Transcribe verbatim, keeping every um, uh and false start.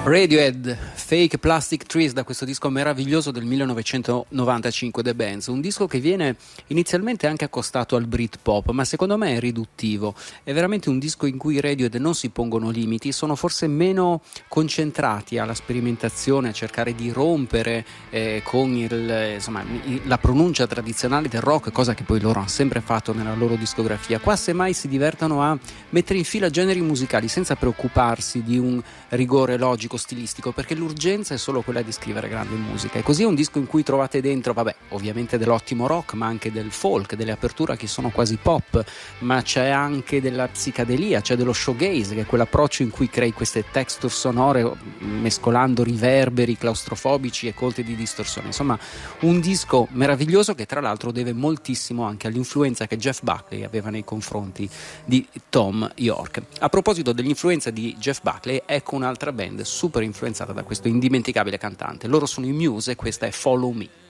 Radiohead, Fake Plastic Trees, da questo disco meraviglioso del millenovecentonovantacinque, The Bands, un disco che viene inizialmente anche accostato al Britpop, ma secondo me è riduttivo. È veramente un disco in cui i Radiohead non si pongono limiti, sono forse meno concentrati alla sperimentazione, a cercare di rompere eh, con il, insomma, la pronuncia tradizionale del rock, cosa che poi loro hanno sempre fatto nella loro discografia. Qua semmai si divertono a mettere in fila generi musicali senza preoccuparsi di un rigore logico stilistico, perché l'urgenza è solo quella di scrivere grande musica. E così è un disco in cui trovate dentro, vabbè, ovviamente dell'ottimo rock, ma anche del folk, delle aperture che sono quasi pop, ma c'è anche della psicadelia, c'è dello shoegaze, che è quell'approccio in cui crei queste texture sonore mescolando riverberi claustrofobici e colti di distorsione. Insomma, un disco meraviglioso che tra l'altro deve moltissimo anche all'influenza che Jeff Buckley aveva nei confronti di Thom Yorke. A proposito dell'influenza di Jeff Buckley, ecco un'altra band super influenzata da questo indimenticabile cantante. Loro sono i Muse e questa è Follow Me.